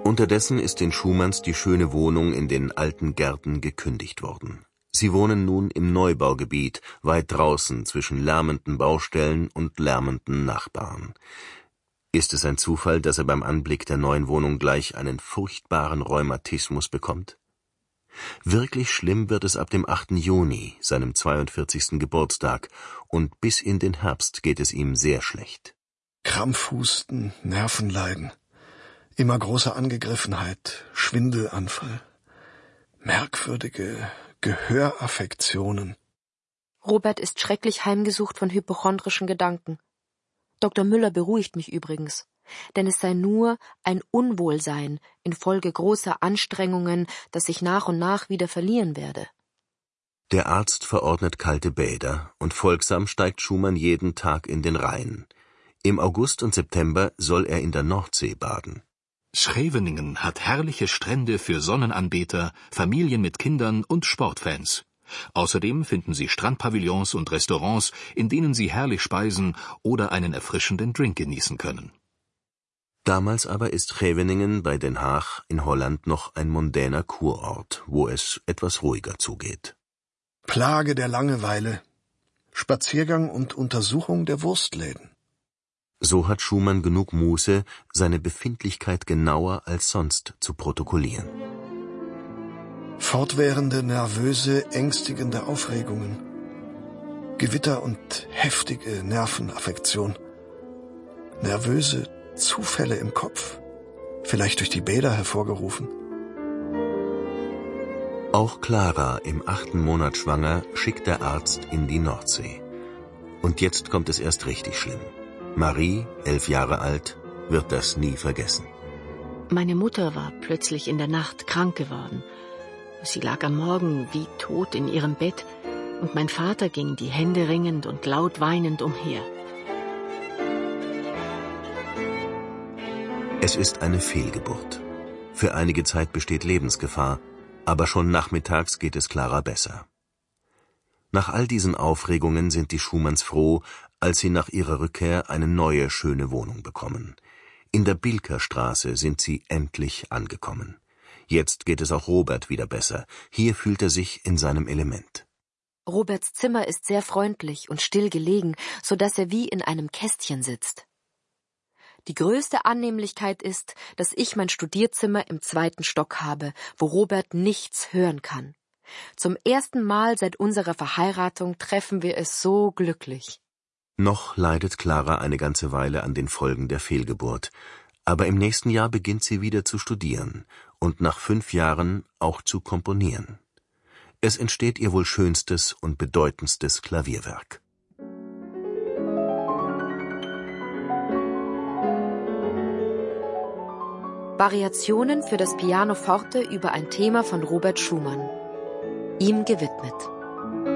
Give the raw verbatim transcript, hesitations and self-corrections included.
Unterdessen ist den Schumanns die schöne Wohnung in den alten Gärten gekündigt worden. Sie wohnen nun im Neubaugebiet, weit draußen zwischen lärmenden Baustellen und lärmenden Nachbarn. Ist es ein Zufall, dass er beim Anblick der neuen Wohnung gleich einen furchtbaren Rheumatismus bekommt? Wirklich schlimm wird es ab dem achten Juni, seinem zweiundvierzigsten Geburtstag, und bis in den Herbst geht es ihm sehr schlecht. Krampfhusten, Nervenleiden, immer große Angegriffenheit, Schwindelanfall, merkwürdige Gehöraffektionen. Robert ist schrecklich heimgesucht von hypochondrischen Gedanken. Doktor Müller beruhigt mich übrigens, denn es sei nur ein Unwohlsein infolge großer Anstrengungen, das ich nach und nach wieder verlieren werde. Der Arzt verordnet kalte Bäder, und folgsam steigt Schumann jeden Tag in den Rhein. Im August und September soll er in der Nordsee baden. Scheveningen hat herrliche Strände für Sonnenanbeter, Familien mit Kindern und Sportfans. Außerdem finden Sie Strandpavillons und Restaurants, in denen Sie herrlich speisen oder einen erfrischenden Drink genießen können. Damals aber ist Scheveningen bei Den Haag in Holland noch ein mondäner Kurort, wo es etwas ruhiger zugeht. Plage der Langeweile, Spaziergang und Untersuchung der Wurstläden. So hat Schumann genug Muße, seine Befindlichkeit genauer als sonst zu protokollieren. Fortwährende, nervöse, ängstigende Aufregungen. Gewitter und heftige Nervenaffektion. Nervöse Zufälle im Kopf. Vielleicht durch die Bäder hervorgerufen. Auch Clara, im achten Monat schwanger, schickt der Arzt in die Nordsee. Und jetzt kommt es erst richtig schlimm. Marie, elf Jahre alt, wird das nie vergessen. Meine Mutter war plötzlich in der Nacht krank geworden. Sie lag am Morgen wie tot in ihrem Bett, und mein Vater ging die Hände ringend und laut weinend umher. Es ist eine Fehlgeburt. Für einige Zeit besteht Lebensgefahr, aber schon nachmittags geht es Clara besser. Nach all diesen Aufregungen sind die Schumanns froh, als sie nach ihrer Rückkehr eine neue, schöne Wohnung bekommen. In der Bilkerstraße sind sie endlich angekommen. Jetzt geht es auch Robert wieder besser. Hier fühlt er sich in seinem Element. Roberts Zimmer ist sehr freundlich und still gelegen, so dass er wie in einem Kästchen sitzt. Die größte Annehmlichkeit ist, dass ich mein Studierzimmer im zweiten Stock habe, wo Robert nichts hören kann. Zum ersten Mal seit unserer Verheiratung treffen wir es so glücklich. Noch leidet Clara eine ganze Weile an den Folgen der Fehlgeburt, aber im nächsten Jahr beginnt sie wieder zu studieren und nach fünf Jahren auch zu komponieren. Es entsteht ihr wohl schönstes und bedeutendstes Klavierwerk. Variationen für das Pianoforte über ein Thema von Robert Schumann. Ihm gewidmet.